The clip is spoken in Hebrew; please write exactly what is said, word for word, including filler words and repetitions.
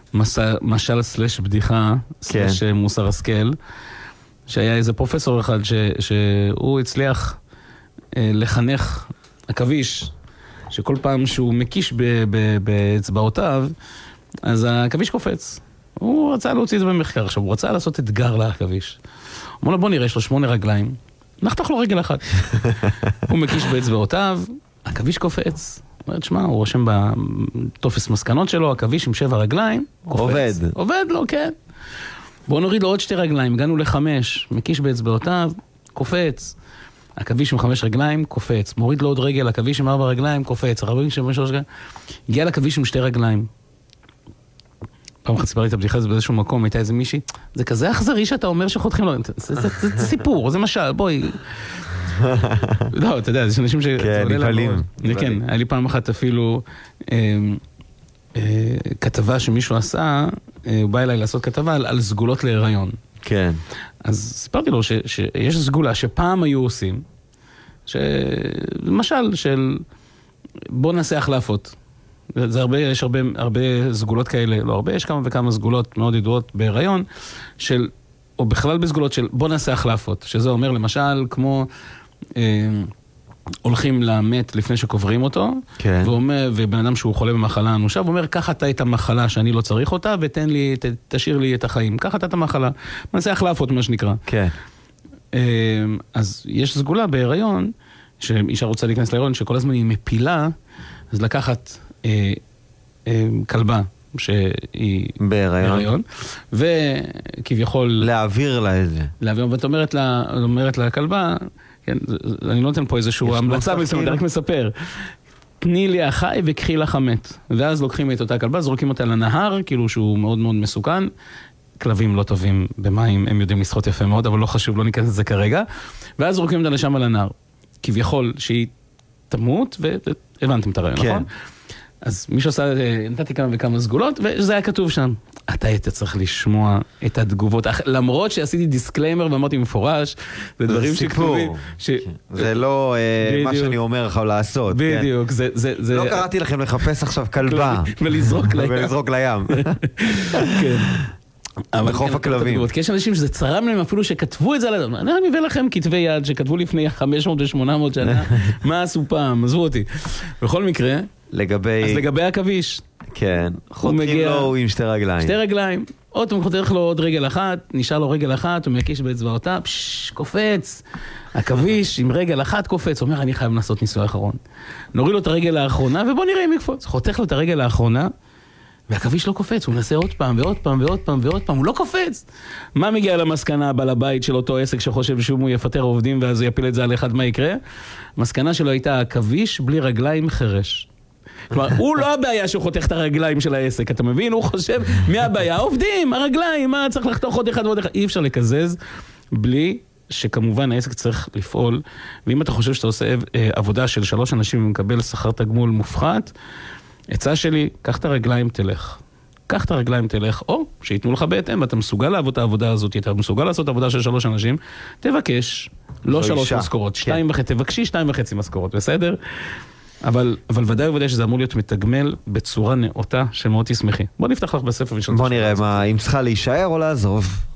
משל סלש בדיחה, סלש מוסר השכל, שהיה איזה פרופסור אחד שהוא הצליח לחנך עכביש, שכל פעם שהוא מקיש באצבעותיו, אז העכביש קופץ. הוא רצה להוציא את זה במחקר. עכשיו, הוא רצה לעשות אתגר לעכביש. הוא אומר לו, בוא נראה, יש לו שמונה רגליים, נחתוך לו רגל אחת. הוא מקיש באצבעותיו, עכביש קופץ. הוא אומר, תשמע, הוא רושם בטופס מסקנות שלו, עכביש עם שבע רגליים, קופץ. עובד. עובד לו, כן. בואו נוריד לו עוד שתי רגליים, הגענו לחמש, מקיש באצבעותיו, קופץ. עכביש עם חמש רגליים, קופץ. מוריד לו עוד רגל, עכביש עם ארבע רגליים, קופץ. עכביש עם שלוש רגליים. הגיע לעכביש עם שתי רגליים. פעם אחת סיפרתי את הבדיחה הזאת באיזשהו מקום, הייתה איזה מישהי, זה כזה אכזרי שאתה אומר שחותכים לו, זה סיפור, זה משל, בואי. לא, אתה יודע, יש אנשים ש... כן, נפעלים. כן, היה לי פעם אחת אפילו כתבה שמישהו עשה, הוא בא אליי לעשות כתבה על סגולות להיריון. כן. אז סיפרתי לו שיש סגולה שפעם היו עושים, למשל של בוא נעשה החלפות. זה הרבה, יש הרבה, הרבה סגולות כאלה, לא הרבה, יש כמה וכמה סגולות מאוד ידועות בהיריון, של, או בכלל בסגולות של בוא נעשה החלפות, שזה אומר למשל כמו אה, הולכים למת לפני שקוברים אותו, כן. ואומר, ובן אדם שהוא חולה במחלה אנושה, ואומר, קח אתה את המחלה שאני לא צריך אותה, ותן לי, ת, תשאיר לי את החיים, קח אתה את המחלה, נעשה החלפות מה שנקרא. כן. אה, אז יש סגולה בהיריון, שאישה רוצה להיכנס להיריון, שכל הזמן היא מפילה, אז לקחת אה, אה, כלבה שהיא בהיריון, וכביכול להעביר לה את זה. להעביר, ואת אומרת לה, אומרת לה כלבה, כן, אני לא נותן פה איזשהו המלצה, אני רק מספר, תני לי החי וקחי לך המת. ואז לוקחים את אותה כלבה, זורקים אותה לנהר, כאילו שהוא מאוד מאוד מסוכן, כלבים לא טובים במים, הם יודעים לשחות יפה מאוד, אבל לא חשוב, לא ניכנס את זה כרגע, ואז זורקים אותה לשם על הנהר. כביכול שהיא תמות, והבנתם את הרעיון, נכון? אז מישהו עשה, נתתי כמה וכמה סגולות, וזה היה כתוב שם. אתה היית צריך לשמוע את התגובות, למרות שעשיתי דיסקליימר ואמרתי מפורש, זה דברים שכתובים. זה לא מה שאני אומר לך לעשות. בדיוק. לא קראתי לכם לחפש עכשיו כלבה. ולזרוק לים. ולזרוק לים. כן. בחוף הכלבים. כי יש אנשים שזה צרם להם אפילו שכתבו את זה, אני מביא לכם כתבי יד שכתבו לפני חמש מאות ושמונה מאות שנה, מה עשו פעם, עזבו אותי. בכל מקרה, לגבי... אז לגבי עכביש. כן, חותכים לו עם שתי רגליים. שתי רגליים. עוד פעם חותך לו עוד רגל אחת, נשאר לו רגל אחת, הוא מקיש באצבעותיו, פשש, קופץ. עכביש עם רגל אחת קופץ, הוא אומר, אני חייב לעשות ניסוי אחרון. נוריד לו את הרגל האחרונה, ובוא נראה אם יקפוץ. חותך לו את הרגל האחרונה, והעכביש לא קופץ, הוא מנסה עוד פעם ועוד פעם ועוד פעם ועוד פעם, הוא לא קופץ. מה מגיע למסקנה בעל הבית של אותו עסק שחושב שהוא יפטר עובדים ואז הוא יפיל את זה על אחד, מה יקרה? המסקנה שלו הייתה עכביש בלי רגליים חרש. כלומר, הוא לא הבעיה שהוא חותך את הרגליים של העסק, אתה מבין? הוא חושב, מי הבעיה? עובדים, הרגליים, מה צריך לחתוך עוד אחד ועוד אחד? אי אפשר לקזז בלי שכמובן העסק צריך לפעול, ואם אתה חושב שאתה עושה עבודה של שלוש אנשים ומקבל שכר תגמול מופחת, עצה שלי, קח את הרגליים תלך. קח את הרגליים תלך, או שיתנו לך בהתאם, ואתה מסוגל לעבוד את העבודה הזאת, אתה מסוגל לעשות עבודה של שלוש אנשים, תבקש, לא שלוש משכורות, שתיים וחצי, תבקשי שתיים וחצי משכורות, בסדר? אבל, אבל ודאי וודאי שזה אמור להיות מתגמל בצורה נאותה שמאוד תשמחי. בוא נפתח לך בספר ושאל. בוא נראה מה, אם צריכה להישאר או לעזוב.